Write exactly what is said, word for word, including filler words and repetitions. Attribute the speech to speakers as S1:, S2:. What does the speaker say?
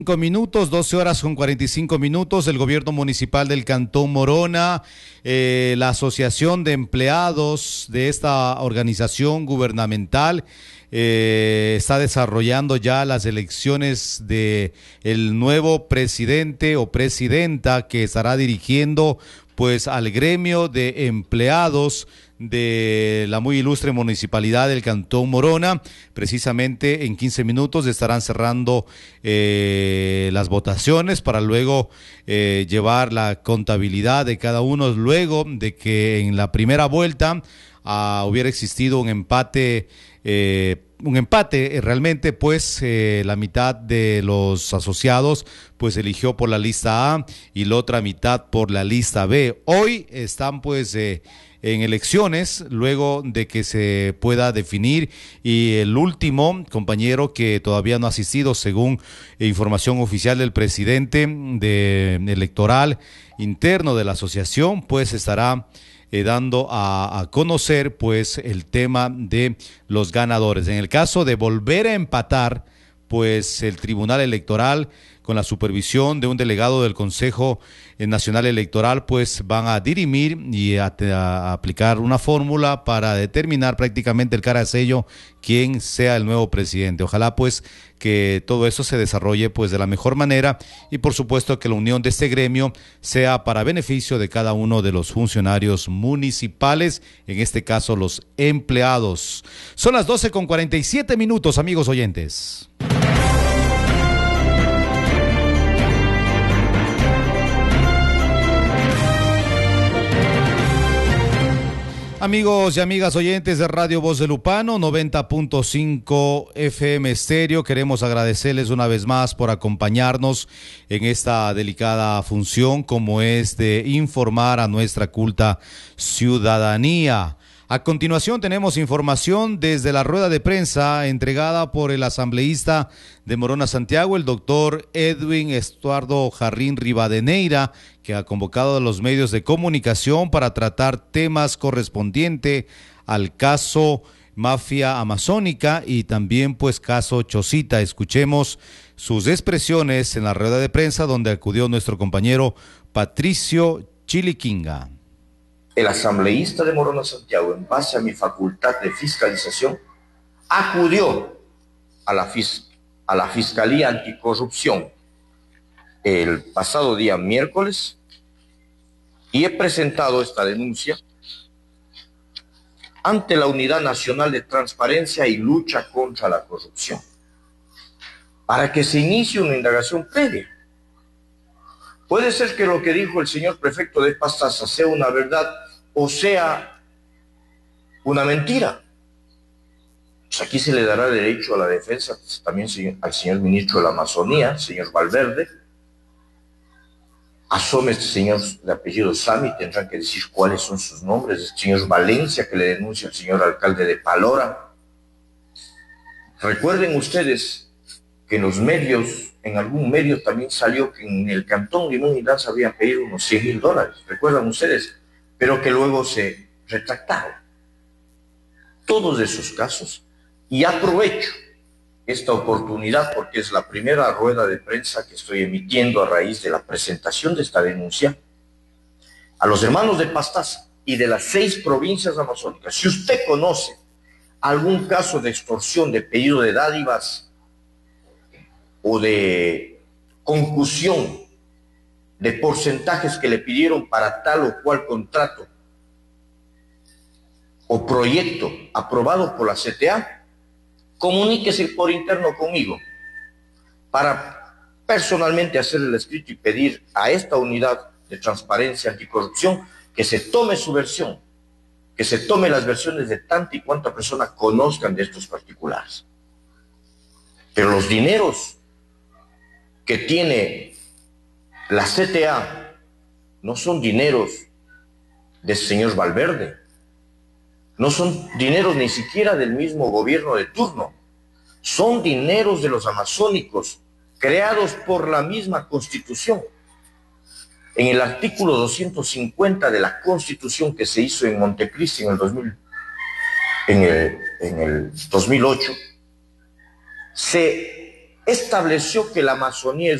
S1: Cinco minutos, doce horas con cuarenta y cinco minutos. El gobierno municipal del Cantón Morona, eh, la asociación de empleados de esta organización gubernamental eh, está desarrollando ya las elecciones de el nuevo presidente o presidenta que estará dirigiendo pues al gremio de empleados de la muy ilustre municipalidad del Cantón Morona. Precisamente en quince minutos estarán cerrando eh, las votaciones para luego eh, llevar la contabilidad de cada uno, luego de que en la primera vuelta ah, hubiera existido un empate eh, un empate eh, realmente, pues eh, la mitad de los asociados pues eligió por la lista A y la otra mitad por la lista B. Hoy están pues eh, en elecciones, luego de que se pueda definir, y el último compañero que todavía no ha asistido, según información oficial del presidente de electoral interno de la asociación, pues estará Eh, dando a, a conocer pues el tema de los ganadores. En el caso de volver a empatar, pues el Tribunal Electoral, con la supervisión de un delegado del Consejo Nacional Electoral, pues van a dirimir y a, a aplicar una fórmula para determinar prácticamente el cara a sello quién sea el nuevo presidente. Ojalá pues que todo eso se desarrolle pues de la mejor manera, y por supuesto que la unión de este gremio sea para beneficio de cada uno de los funcionarios municipales, en este caso los empleados. Son las doce con cuarenta y siete minutos, amigos oyentes. Amigos y amigas oyentes de Radio Voz de Lupano, noventa punto cinco F M Estéreo, queremos agradecerles una vez más por acompañarnos en esta delicada función, como es de informar a nuestra culta ciudadanía. A continuación tenemos información desde la rueda de prensa entregada por el asambleísta de Morona Santiago, el doctor Edwin Estuardo Jarrín Rivadeneira, que ha convocado a los medios de comunicación para tratar temas correspondientes al caso Mafia Amazónica y también pues caso Chosita. Escuchemos sus expresiones en la rueda de prensa donde acudió nuestro compañero Patricio Chiliquinga.
S2: El asambleísta de Morona Santiago, en base a mi facultad de fiscalización, acudió a la, fis a la Fiscalía Anticorrupción el pasado día miércoles y he presentado esta denuncia ante la Unidad Nacional de Transparencia y Lucha contra la Corrupción para que se inicie una indagación previa. Puede ser que lo que dijo el señor prefecto de Pastaza sea una verdad o sea una mentira. Pues aquí se le dará derecho a la defensa pues, también al señor ministro de la Amazonía, señor Valverde. Asome este señor de apellido Sami, tendrán que decir cuáles son sus nombres. El señor Valencia, que le denuncia al señor alcalde de Palora. Recuerden ustedes que en los medios, en algún medio también salió que en el Cantón Limón y Lanza habían pedido unos cien mil dólares, recuerdan ustedes, pero que luego se retractaron. Todos esos casos, y aprovecho esta oportunidad porque es la primera rueda de prensa que estoy emitiendo a raíz de la presentación de esta denuncia, a los hermanos de Pastaza y de las seis provincias amazónicas. Si usted conoce algún caso de extorsión, de pedido de dádivas, o de concusión de porcentajes que le pidieron para tal o cual contrato o proyecto aprobado por la C T A, comuníquese por interno conmigo para personalmente hacerle el escrito y pedir a esta unidad de transparencia anticorrupción que se tome su versión, que se tome las versiones de tanta y cuanta persona conozcan de estos particulares. Pero los dineros que tiene la C T A no son dineros del señor Valverde, no son dineros ni siquiera del mismo gobierno de turno, son dineros de los amazónicos creados por la misma Constitución. En el artículo doscientos cincuenta de la Constitución que se hizo en Montecristi en el, dos mil, en el, en el dos mil ocho, se estableció que la Amazonía es